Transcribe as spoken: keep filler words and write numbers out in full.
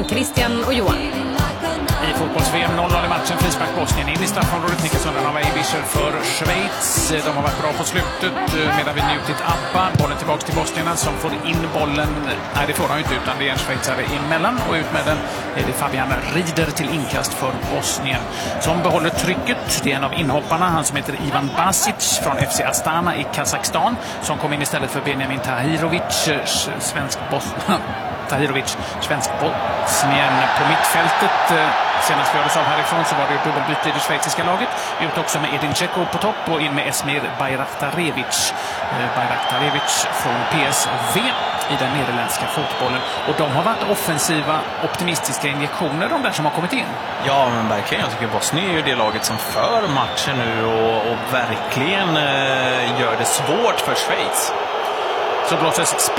Christian och Johan. I fotbolls-V M noll noll i matchen, frispark Bosnien in i straffområdet. Nickas undan av Eivischer för Schweiz. De har varit bra på slutet medan vi njutit Abba. Bollen tillbaka till bosnierna som får in bollen. Nej, det får de inte, utan det är en schweizare emellan. Och ut med den är det Fabian Rieder till inkast för Bosnien. Som behåller trycket. Det är en av inhopparna, han som heter Ivan Basic från F C Astana i Kazakstan. Som kom in istället för Benjamin Tahirovic, svensk Bosnien. Tahirovic, svensk Bosnien på mittfältet. Senast vi hördes av härifrån så var det dubbelbyte i det schweiziska laget. Ut också med Edin Dzeko på topp och in med Esmir Bayraktarevic. Bayraktarevic från P S V i den nederländska fotbollen. Och de har varit offensiva, optimistiska injektioner, de där som har kommit in. Ja, men verkligen. Jag tycker Bosnien är ju det laget som för matchen nu och, och verkligen eh, gör det svårt för Schweiz. Så blåses